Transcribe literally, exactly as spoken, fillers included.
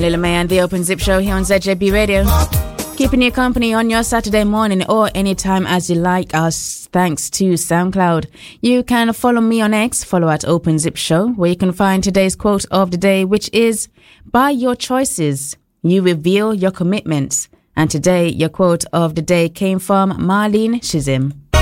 Lila May and the Open Zip Show here on Z J B Radio. Keeping you company on your Saturday morning or anytime as you like us, thanks to SoundCloud. You can follow me on X, follow at Open Zip Show, where you can find today's quote of the day, which is, by your choices, you reveal your commitments. And today, your quote of the day came from Marlene Shizim.